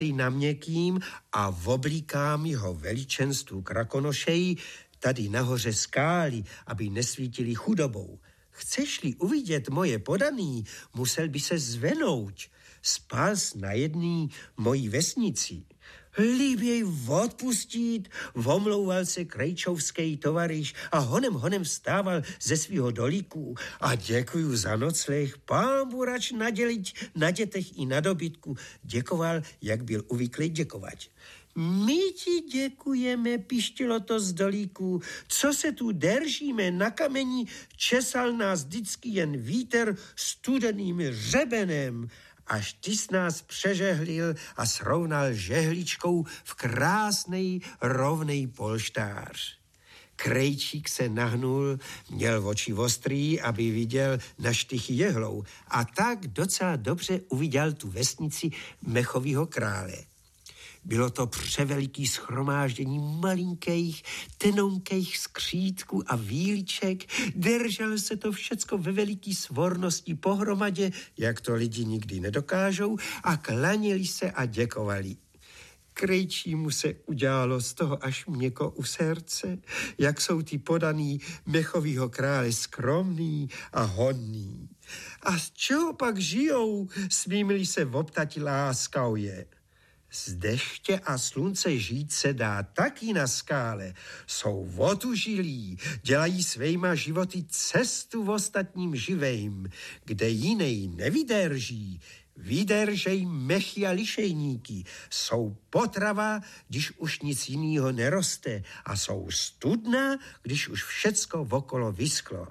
na měkkým a oblíkám jeho veličenstvu Krakonošeji tady nahoře skály, aby nesvítili chudobou. Chceš-li uvidět moje podaný, musel by se zvenouť. Spal na jedný mojí vesnici. Líběj odpustit, omlouval se krejčovský tovariš a honem vstával ze svýho dolíku. A děkuju za nocleh, pán burač naděliť na dětech i na dobytku. Děkoval, jak byl uvyklý děkovat. My ti děkujeme, pištilo to z dolíku. Co se tu držíme na kameni, česal nás vždycky jen vítr studeným řebenem. Až ty s nás přežehlil a srovnal žehličkou v krásnej rovnej polštář. Krejčík se nahnul, měl oči ostrý, aby viděl na štychy jehlou a tak docela dobře uviděl tu vesnici Mechovýho krále. Bylo to převeliký shromáždění malinkých, tenonkých skřítků a víliček. Drželo se to všecko ve veliký svornosti pohromadě, jak to lidi nikdy nedokážou, a klaněli se a děkovali. Krejčímu se udělalo z toho až měko u srdce, jak jsou ty podaný Mechovýho krále skromný a hodný. A z čeho pak žijou, smím-li se optati láskau je. Z deště a slunce žít se dá taky na skále. Jsou otužilí, dělají svejma životy cestu v ostatním živejm, kde jinej nevydrží. Vydržej mechy a lišejníky, jsou potrava, když už nic jinýho neroste, a jsou studna, když už všecko okolo vyschlo.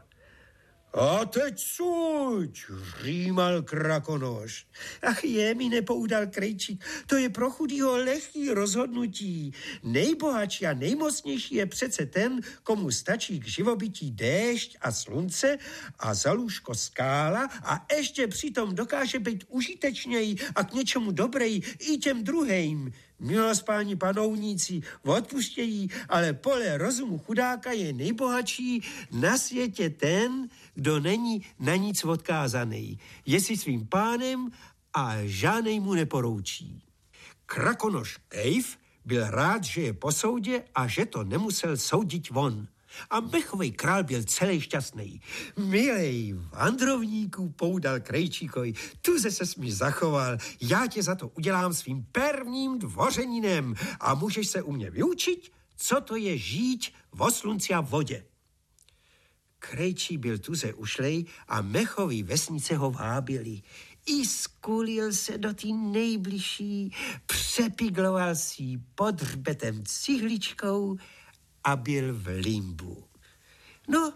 A teď suď, římal Krakonoš. Ach mi nepoudal krejčík, to je pro chudýho lehký rozhodnutí. Nejbohatší a nejmocnější je přece ten, komu stačí k živobytí déšť a slunce a za lůžko skála a ještě přitom dokáže být užitečněji a k něčemu dobrej i těm druhým. Milospáni panovníci, odpuštějí, ale podle rozumu chudáka je nejbohatší na světě ten, kdo není na nic odkázaný. Je si svým pánem a žádnej mu neporoučí. Krakonoš Kejv byl rád, že je po soudě a že to nemusel soudit von. A Mechovej král byl celý šťastný. Milej vandrovníku, poudal krejčíkovi, tuze ses mi zachoval, já tě za to udělám svým prvním dvořeninem a můžeš se u mě vyučit, co to je žít vo slunci a vodě. Krejčí byl tuze ušlej a Mechový vesnice ho vábili. I skulil se do tý nejbližší, přepigloval si pod hřbetem cihličkou a byl v limbu. No,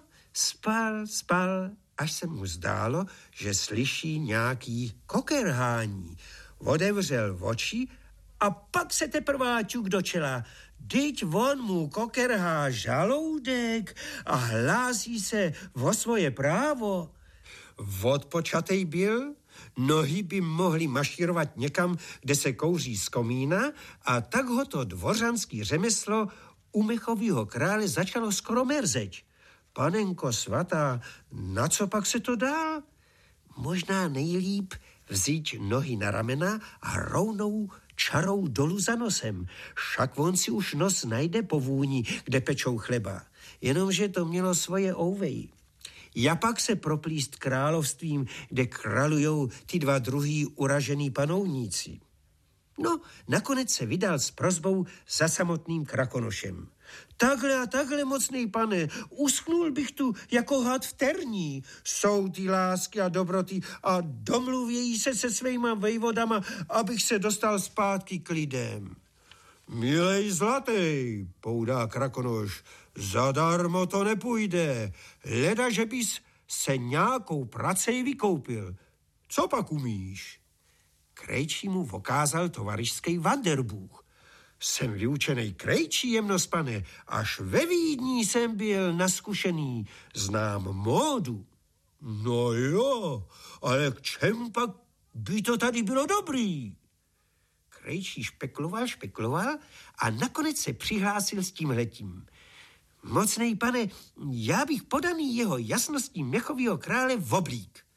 spal, až se mu zdálo, že slyší nějaký kokerhání. Otevřel oči a pak se teprve ťuk do čela. Dyť on mu kokerhá žaloudek a hlásí se o svoje právo. Odpočatej byl, nohy by mohly mašírovat někam, kde se kouří z komína, a tak ho to dvořanský řemeslo u Mechovýho krále začalo skoro merzeť. Panenko svatá, na co pak se to dá? Možná nejlíp vzít nohy na ramena a rovnou čarou dolů za nosem. Však on si už nos najde po vůni, kde pečou chleba. Jenomže to mělo svoje ouvej. Ja pak se proplíst královstvím, kde králujou ty dva druhý uražený panovníci. No, nakonec se vydal s prosbou za samotným Krakonošem. Takhle a takhle, mocnej pane, uschnul bych tu jako had v terní. Jsou ty lásky a dobroty a domluvějí se svýma vejvodama, abych se dostal zpátky k lidem. Milej zlatej, poudá Krakonoš, zadarmo to nepůjde. Leda, že bys se nějakou pracej vykoupil. Co pak umíš? Krejčí mu vokázal tovarišský Vanderbuch. Jsem vyučenej krejčí, jemnost pane, až ve Vídni jsem byl naskušený, znám módu. No jo, ale k čemu pak by to tady bylo dobrý? Krejčí špekloval a nakonec se přihlásil s tímhletím. Mocnej pane, já bych podaný jeho jasností Mechovýho krále v oblík.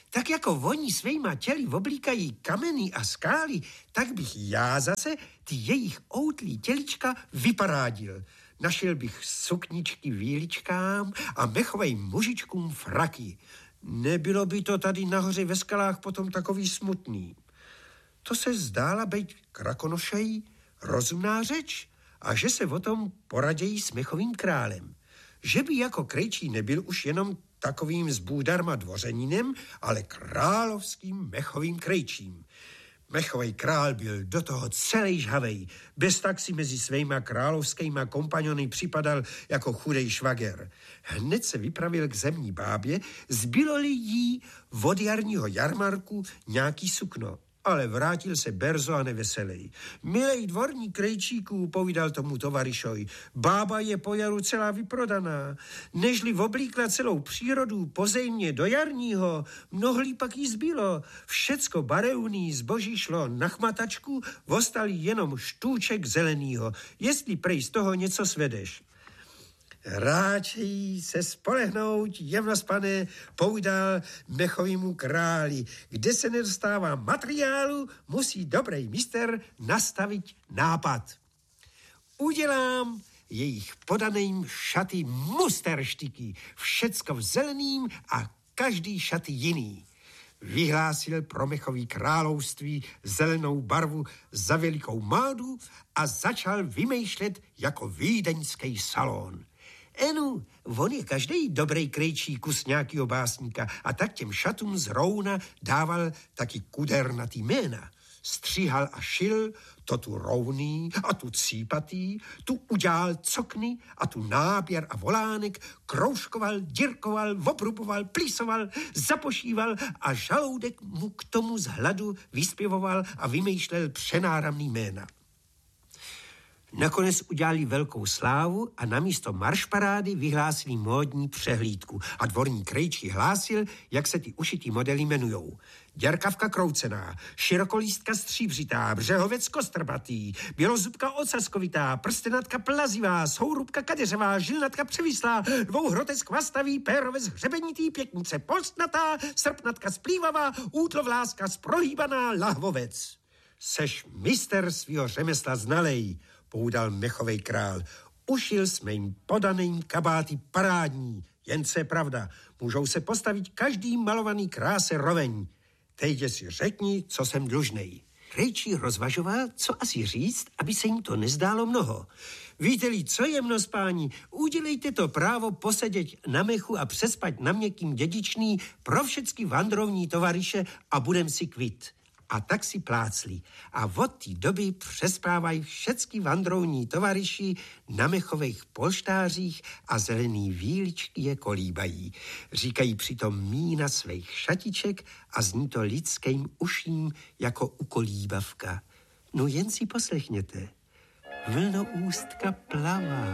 Tak jako oni svýma těly oblíkají kameny a skály, tak bych já zase ty jejich outlí tělička vyparádil. Našel bych sukničky víličkám a mechovým mužičkům fraky. Nebylo by to tady nahoře ve skalách potom takový smutný. To se zdála být Krakonošej rozumná řeč a že se o tom poradějí s mechovým králem. Že by jako krejčí nebyl už jenom takovým zbůdarma dvořeninem, ale královským mechovým krejčím. Mechovej král byl do toho celý žhavej, bez tak si mezi svýma královskýma kompanony připadal jako chudej švager. Hned se vypravil k zemní bábě, zbylo-li jí od jarního jarmarku nějaký sukno. Ale vrátil se berzo a neveselej. Milej dvorní krejčíků, povídal tomu tovarišoj, bába je po jaru celá vyprodaná. Nežli oblíkla celou přírodu pozejmě do jarního, mnohli pak jí zbylo. Všecko barevný zboží šlo na chmatačku, ostali jenom štůček zelenýho. Jestli prej z toho něco svedeš. Ráčej se spolehnout, jemnospane, povídal mechovýmu králi. Kde se nedostává materiálu, musí dobrý mister nastavit nápad. Udělám jejich podaným šaty musterštiky, všecko v zeleným a každý šaty jiný. Vyhlásil pro mechový království zelenou barvu za velikou módu a začal vymýšlet jako vídeňský salon. Enu, on je každý dobrý krejčí kus nějakýho básníka a tak těm šatům zrovna dával taky kudernatý jména. Stříhal a šil, to tu rovný a tu cípatý, tu udělal cokny a tu náběr a volánek, kroužkoval, dirkoval, opruboval, plisoval, zapošíval a žaloudek mu k tomu z hladu vyspěvoval a vymýšlel přenáramný jména. Nakonec udělali velkou slávu a namísto maršparády vyhlásili módní přehlídku a dvorní krejčí hlásil, jak se ty ušitý modely jmenujou. Děrkavka kroucená, širokolístka stříbřitá, břehovec kostrbatý, bělozubka ocaskovitá, prstenatka plazivá, sourubka kadeřová, žilnatka převislá, dvouhrotec kvastavý, pérovec hřebenitý, pěknice polstnatá, srpnatka splývavá, útlovláska sprohýbaná, lahvovec. Seš mister svýho řemesla znalej, poudal mechovej král. Ušil jsme jim podaným kabáty parádní, jen co je pravda. Můžou se postavit každý malovaný kráse roveň. Teď si řekni, co jsem dlužnej. Krejčí rozvažoval, co asi říct, aby se jim to nezdálo mnoho. Víte-li, co jemnospáni, udělejte to právo posedět na mechu a přespat na měkkým dědičný pro všecky vandrovní tovariše a budem si kvit. A tak si plácli. A od té doby přespávají všecky vandrovní tovariši na mechových polštářích a zelený víličky je kolíbají. Říkají přitom mína svých šatiček a zní to lidským uším jako ukolíbavka. No jen si poslechněte. Vlnoústka plavá,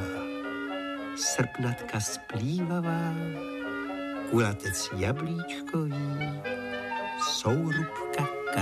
srpnatka splývavá, kulatec jablíčkový, sourubka